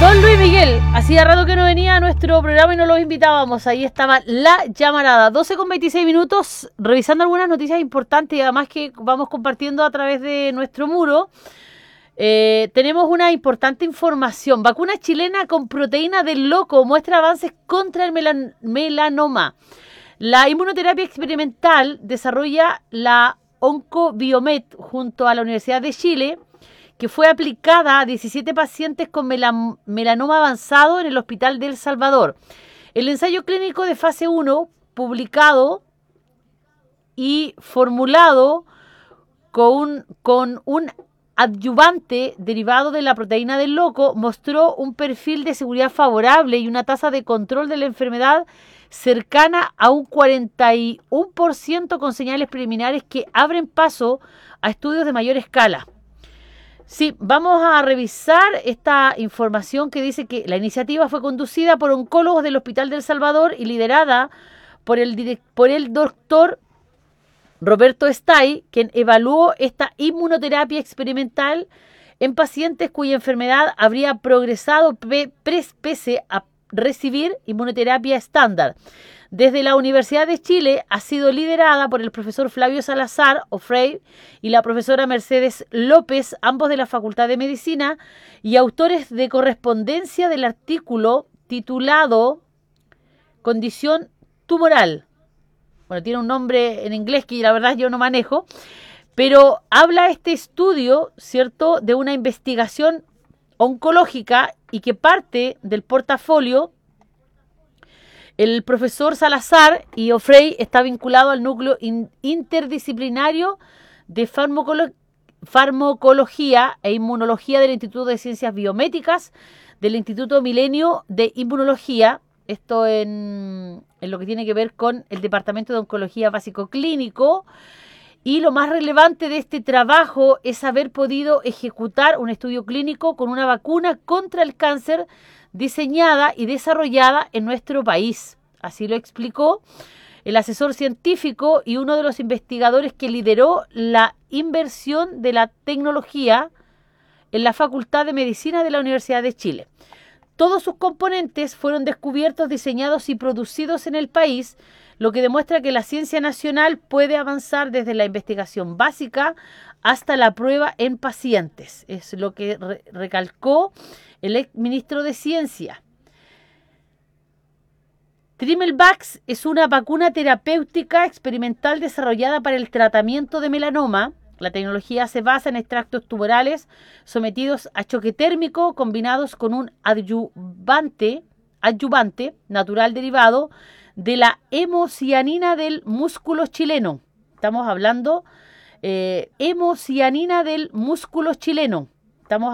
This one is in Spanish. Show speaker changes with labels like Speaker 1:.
Speaker 1: Don Luis Miguel, hacía rato que no venía a nuestro programa y no los invitábamos. Ahí estaba la llamarada. 12:26, revisando algunas noticias importantes y además que vamos compartiendo a través de nuestro muro. Tenemos una importante información. Vacuna chilena con proteína del loco muestra avances contra el melanoma. La inmunoterapia experimental desarrolla la OncoBiomed junto a la Universidad de Chile, que fue aplicada a 17 pacientes con melanoma avanzado en el Hospital de El Salvador. El ensayo clínico de fase 1, publicado y formulado con un adyuvante derivado de la proteína del loco, mostró un perfil de seguridad favorable y una tasa de control de la enfermedad cercana a un 41% con señales preliminares que abren paso a estudios de mayor escala. Sí, vamos a revisar esta información que dice que la iniciativa fue conducida por oncólogos del Hospital de El Salvador y liderada por el doctor Roberto Stay, quien evaluó esta inmunoterapia experimental en pacientes cuya enfermedad habría progresado pese a recibir inmunoterapia estándar. Desde la Universidad de Chile ha sido liderada por el profesor Flavio Salazar Ofrey y la profesora Mercedes López, ambos de la Facultad de Medicina y autores de correspondencia del artículo titulado Condición tumoral. Bueno, tiene un nombre en inglés que la verdad yo no manejo, pero habla este estudio, ¿cierto?, de una investigación oncológica y que parte del portafolio. El profesor Salazar y Ofrey está vinculado al núcleo interdisciplinario de farmacología e inmunología del Instituto de Ciencias Biomédicas, del Instituto Milenio de Inmunología, esto en lo que tiene que ver con el Departamento de Oncología Básico Clínico. Y lo más relevante de este trabajo es haber podido ejecutar un estudio clínico con una vacuna contra el cáncer diseñada y desarrollada en nuestro país. Así lo explicó el asesor científico y uno de los investigadores que lideró la inversión de la tecnología en la Facultad de Medicina de la Universidad de Chile. Todos sus componentes fueron descubiertos, diseñados y producidos en el país, lo que demuestra que la ciencia nacional puede avanzar desde la investigación básica hasta la prueba en pacientes. Es lo que recalcó el ex ministro de Ciencia. Trimelvax es una vacuna terapéutica experimental desarrollada para el tratamiento de melanoma. La tecnología se basa en extractos tumorales sometidos a choque térmico combinados con un adyuvante natural derivado de la hemocianina del músculo chileno. Estamos hablando hemocianina del músculo chileno.